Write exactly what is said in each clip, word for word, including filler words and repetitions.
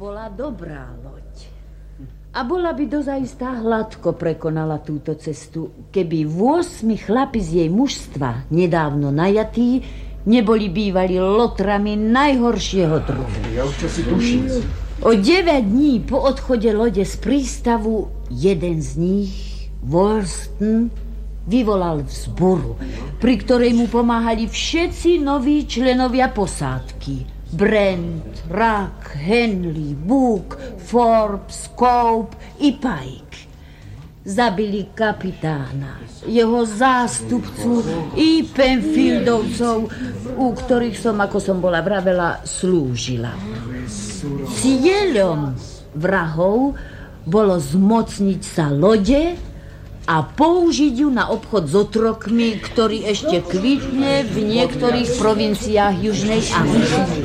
bola dobrá loď. A bola by dozaistá hladko prekonala túto cestu, keby vôsmi chlapi z jej mužstva, nedávno najatí, neboli bývali lotrami najhoršieho druhu. Ja už čo si tuším. O deväť dní po odchode lode z prístavu jeden z nich, Worston, vyvolal vzburu, pri ktorej mu pomáhali všetci noví členovia posádky. Brent, Rack, Henley, Book, Forbes, Cope i Pike. Zabili kapitána, jeho zástupcu i Penfieldovcov, u ktorých som, ako som bola vravela, slúžila. Cieľom vrahov bolo zmocniť sa lode a použiť ju na obchod s otrokmi, ktorý ešte kvitne v niektorých provinciách Južnej Ameriky.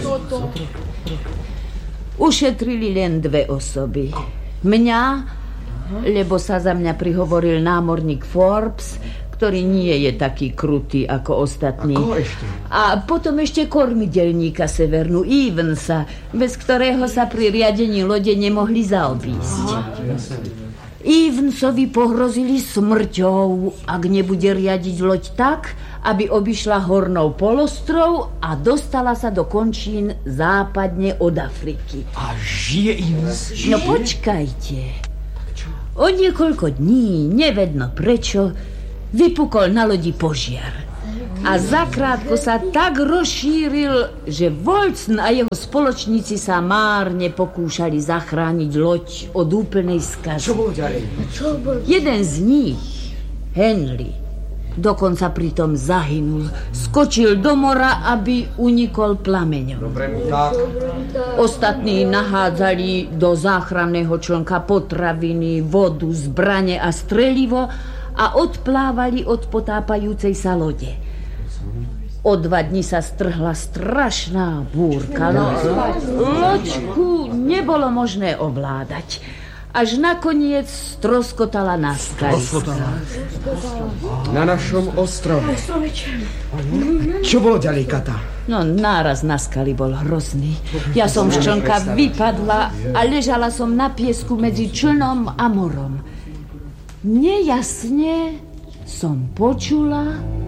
Ušetrili len dve osoby. Mňa, lebo sa za mňa prihovoril námorník Forbes, ktorý nie je taký krutý ako ostatní. Ako ešte? A potom ešte kormidelníka Severnu Evansa, bez ktorého sa pri riadení lode nemohli zaobísť. Evansovi pohrozili smrťou, ak nebude riadiť loď tak, aby obišla hornou polostrov a dostala sa do končín západne od Afriky. A žije Evans? No počkajte. O niekoľko dní, nevedno prečo, vypukol na lodi požiar. A zakrátko sa tak rozšíril, že Woolston a jeho spoločníci sa márne pokúšali zachrániť loď od úplnej skazy. Čo bolo ďalej? Jeden z nich, Henley, dokonca pritom zahynul. Skočil do mora, aby unikol plameňom. Dobre, tak. Ostatní nahádzali do záchranného člnka potraviny, vodu, zbrane a strelivo a odplávali od potápajúcej sa lode. O dva dni sa strhla strašná búrka. Loďku nebolo možné ovládať. Až nakoniec stroskotala na skalisku. Na našom ostrove. Čo bolo ďalej, Kata? No, náraz na skali bol hrozný. Ja som z člnka vypadla a ležala som na piesku medzi člnom a morom. Nejasne som počula